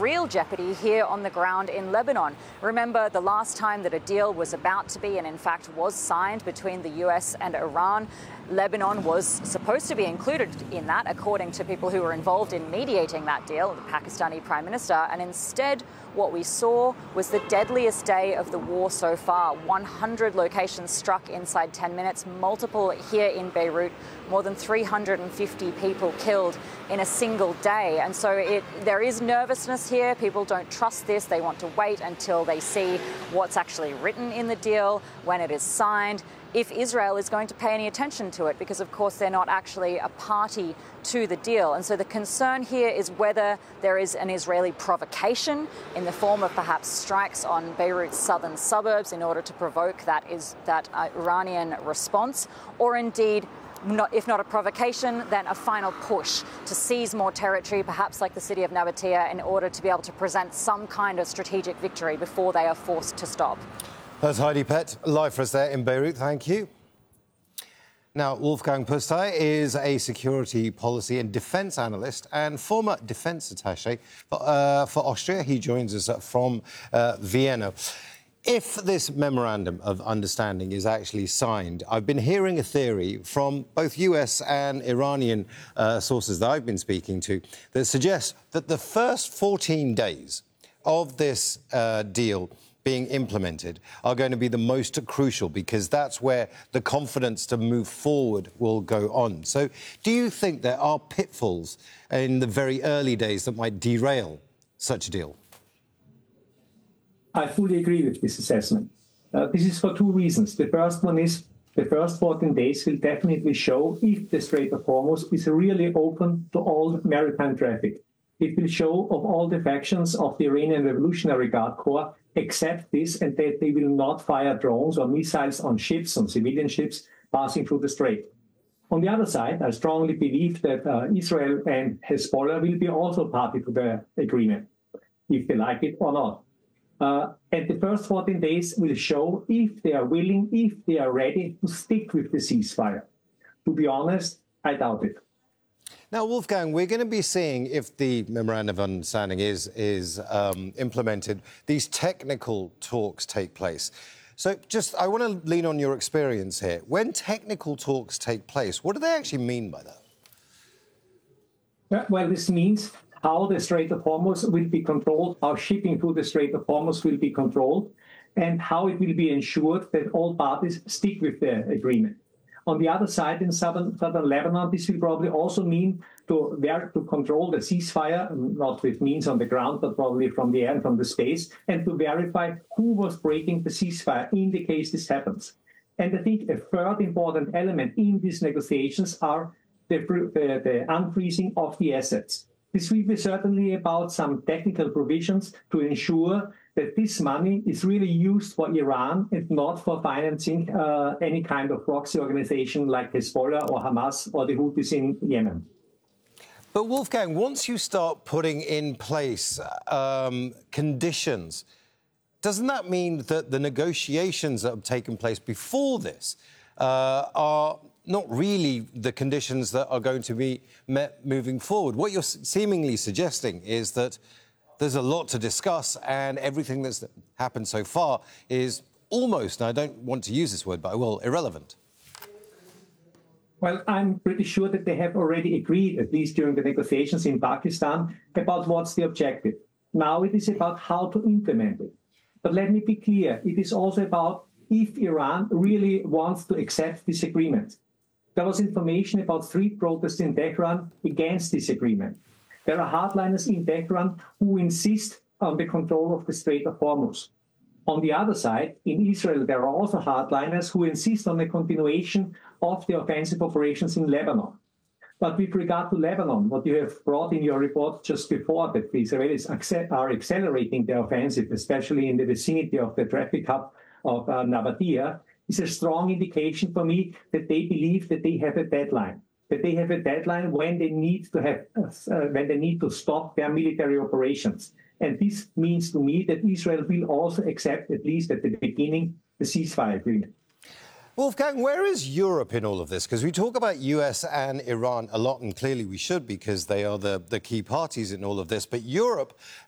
real jeopardy here on the ground in Lebanon. Remember the last time that a deal was about to be, and in fact was signed, between the US and Iran, Lebanon was supposed to be included in that, according to people who were involved in mediating that deal, the Pakistani Prime Minister. And instead, what we saw was the deadliest day of the war so far. 100 locations struck inside 10 minutes, multiple here in Beirut, more than 350 people killed in a single day. And so there is nervousness here. People don't trust this. They want to wait until they see what's actually written in the deal, when it is signed, if Israel is going to pay any attention to it, because, of course, they're not actually a party to the deal. And so the concern here is whether there is an Israeli provocation in the form of perhaps strikes on Beirut's southern suburbs in order to provoke that Iranian response, or indeed, if not a provocation, then a final push to seize more territory, perhaps like the city of Nabatea, in order to be able to present some kind of strategic victory before they are forced to stop. That's Heidi Pett, live for us there in Beirut. Thank you. Now, Wolfgang Pusztai is a security policy and defence analyst and former defence attaché for Austria. He joins us from Vienna. If this memorandum of understanding is actually signed, I've been hearing a theory from both US and Iranian sources that I've been speaking to that suggests that the first 14 days of this deal being implemented are going to be the most crucial, because that's where the confidence to move forward will go on. So do you think there are pitfalls in the very early days that might derail such a deal? I fully agree with this assessment. This is for two reasons. The first one is the first 14 days will definitely show if the Strait of Hormuz is really open to all maritime traffic. It will show of all the factions of the Iranian Revolutionary Guard Corps accept this, and that they will not fire drones or missiles on ships, on civilian ships passing through the strait. On the other side, I strongly believe that Israel and Hezbollah will be also party to the agreement, if they like it or not. And the first 14 days will show if they are willing, if they are ready to stick with the ceasefire. To be honest, I doubt it. Now, Wolfgang, we're going to be seeing, if the memorandum of understanding is implemented, these technical talks take place. So I want to lean on your experience here. When technical talks take place, what do they actually mean by that? Well, this means how the Strait of Hormuz will be controlled, how shipping through the Strait of Hormuz will be controlled, and how it will be ensured that all parties stick with the agreement. On the other side, in southern Lebanon, this will probably also mean to control the ceasefire, not with means on the ground, but probably from the air and from the space, and to verify who was breaking the ceasefire in the case this happens. And I think a third important element in these negotiations are the unfreezing of the assets. This will be certainly about some technical provisions to ensure that this money is really used for Iran and not for financing any kind of proxy organization like Hezbollah or Hamas or the Houthis in Yemen. But Wolfgang, once you start putting in place conditions, doesn't that mean that the negotiations that have taken place before this are not really the conditions that are going to be met moving forward? What you're seemingly suggesting is that there's a lot to discuss, and everything that's happened so far is almost, and I don't want to use this word, but I will, irrelevant. Well, I'm pretty sure that they have already agreed, at least during the negotiations in Pakistan, about what's the objective. Now it is about how to implement it. But let me be clear, it is also about if Iran really wants to accept this agreement. There was information about street protests in Tehran against this agreement. There are hardliners in Tehran who insist on the control of the Strait of Hormuz. On the other side, in Israel, there are also hardliners who insist on the continuation of the offensive operations in Lebanon. But with regard to Lebanon, what you have brought in your report just before, that the Israelis are accelerating their offensive, especially in the vicinity of the traffic hub of Nabatea, is a strong indication for me that they believe that they have a deadline. That they have a deadline when they need to stop their military operations. And this means to me that Israel will also accept, at least at the beginning, the ceasefire agreement. Wolfgang, where is Europe in all of this? Because we talk about US and Iran a lot, and clearly we should, because they are the key parties in all of this. But Europe